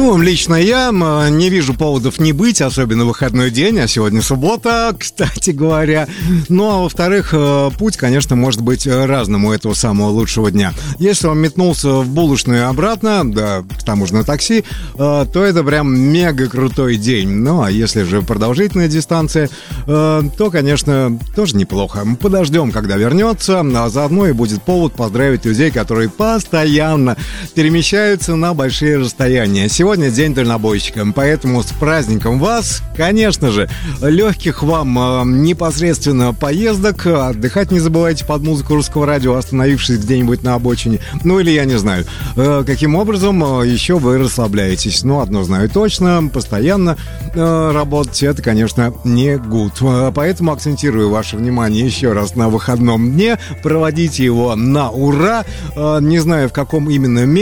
Ну, лично я не вижу поводов не быть, особенно в выходной день, а сегодня суббота, кстати говоря. Ну, а во-вторых, путь, конечно, может быть разным у этого самого лучшего дня. Если он метнулся в булочную и обратно, да, к тому же на такси, то это прям мега крутой день. Ну, а если же продолжительная дистанция, то, конечно, тоже неплохо. Подождем, когда вернется, а заодно и будет повод поздравить людей, которые постоянно перемещаются на большие расстояния. Сегодня день дальнобойщика, поэтому с праздником вас, конечно же, легких вам непосредственно поездок. Отдыхать не забывайте под музыку русского радио, остановившись где-нибудь на обочине. Ну или я не знаю, каким образом еще вы расслабляетесь. Но одно знаю точно, постоянно работать это, конечно, не good. Поэтому акцентирую ваше внимание еще раз на выходном дне. Проводите его на ура. Не знаю, в каком именно месте.